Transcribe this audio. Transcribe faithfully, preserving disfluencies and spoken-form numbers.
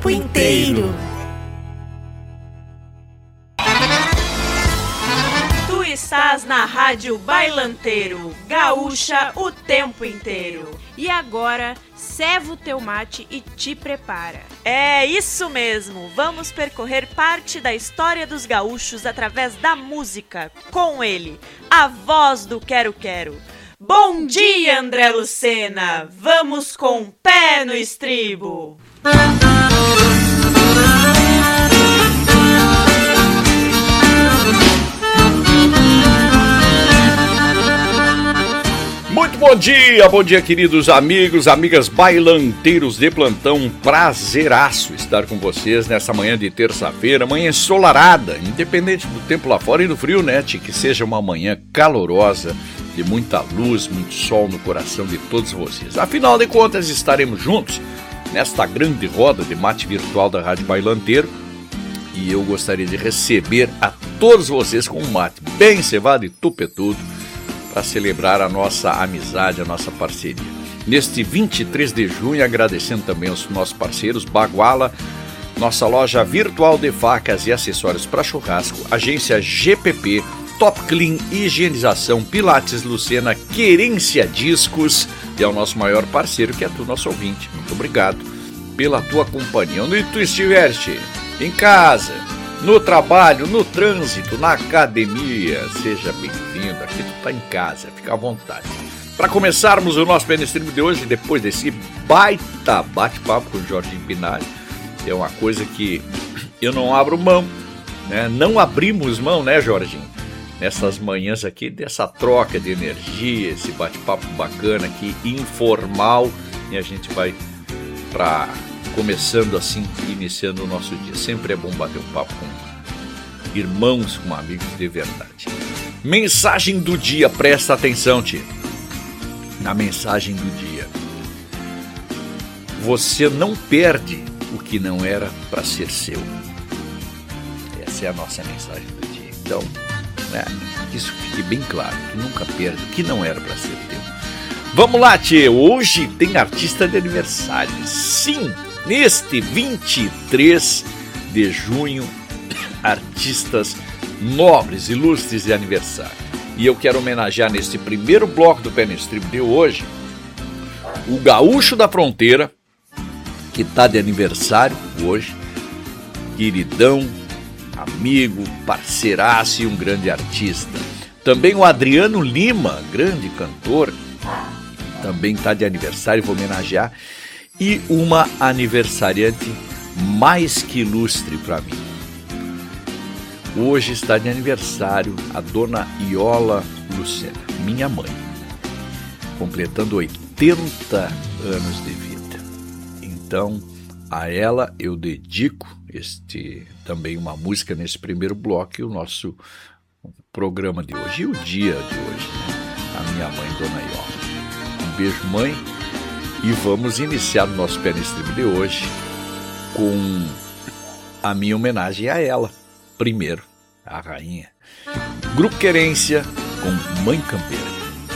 tempo inteiro. Tu estás na Rádio Bailanteiro, gaúcha o tempo inteiro. E agora, ceva o teu mate e te prepara. É isso mesmo, vamos percorrer parte da história dos gaúchos através da música, com ele, a voz do Quero Quero. Bom dia, André Lucena, vamos com o pé no estribo. Muito bom dia, bom dia queridos amigos, amigas bailanteiros de plantão, um prazeraço estar com vocês nessa manhã de terça-feira, manhã ensolarada, independente do tempo lá fora e do frio, né, que seja uma manhã calorosa, de muita luz, muito sol no coração de todos vocês. Afinal de contas, estaremos juntos nesta grande roda de mate virtual da Rádio Bailanteiro e eu gostaria de receber a todos vocês com um mate bem cevado e tupetudo para celebrar a nossa amizade, a nossa parceria. Neste vinte e três de junho, agradecendo também aos nossos parceiros, Baguala, nossa loja virtual de facas e acessórios para churrasco, agência G P P, Top Clean, higienização, Pilates Lucena, Querência Discos e ao nosso maior parceiro, que é tu, nosso ouvinte. Muito obrigado pela tua companhia. Onde tu estiveste, em casa, no trabalho, no trânsito, na academia, seja bem-vindo, aqui tu tá em casa, fica à vontade. Para começarmos o nosso penestrismo de hoje, depois desse baita bate-papo com o Jorginho Pinari, é uma coisa que eu não abro mão, né? Não abrimos mão, né, Jorginho? Nessas manhãs aqui, dessa troca de energia, esse bate-papo bacana aqui, informal, e a gente vai para começando assim, iniciando o nosso dia. Sempre é bom bater um papo com irmãos, com amigos de verdade. Mensagem do dia, presta atenção, tio. Na mensagem do dia: você não perde o que não era para ser seu. Essa é a nossa mensagem do dia. Então, né, que isso fique bem claro, que nunca perde o que não era para ser teu. Vamos lá, tchê, hoje tem artista de aniversário. Sim, neste vinte e três de junho, artistas nobres, ilustres de aniversário. E eu quero homenagear neste primeiro bloco do Pé no Estribo de hoje o gaúcho da fronteira, que está de aniversário hoje, queridão, amigo, parceiraço e um grande artista. Também o Adriano Lima, grande cantor, também está de aniversário, vou homenagear. E uma aniversariante mais que ilustre para mim. Hoje está de aniversário a dona Iola Lucena, minha mãe, completando oitenta anos de vida. Então, a ela eu dedico este, também uma música nesse primeiro bloco e o nosso programa de hoje, e o dia de hoje, né? A minha mãe, dona Iola. Um beijo, mãe, e vamos iniciar o nosso Pé no Estribo de hoje com a minha homenagem a ela, primeiro, a rainha. Grupo Querência com Mãe Campeira.